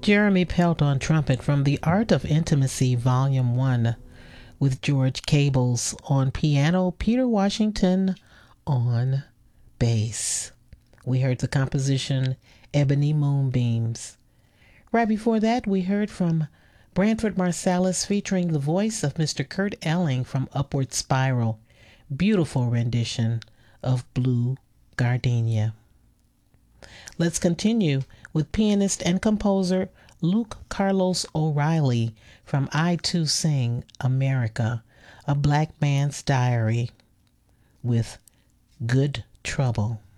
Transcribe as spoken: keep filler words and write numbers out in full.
Jeremy Pelt on trumpet from The Art of Intimacy, Volume one, with George Cables on piano, Peter Washington on bass. We heard the composition Ebony Moonbeams. Right before that, we heard from Branford Marsalis featuring the voice of Mister Kurt Elling from Upward Spiral. Beautiful rendition of Blue Gardenia. Let's continue with pianist and composer Luke Carlos O'Reilly from I Too Sing America, A Black Man's Diary, with Good Trouble.